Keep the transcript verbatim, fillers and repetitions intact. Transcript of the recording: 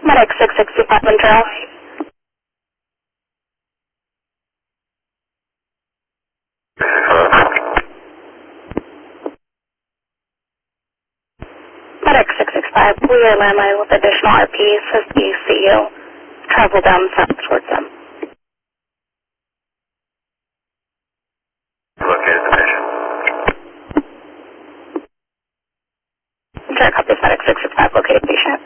Medic six sixty-five Montreal. Medic six sixty-five, we are landline with additional R Ps as the C E O travel down south towards them. Located the mission. Check up this Medic six sixty-five located patient.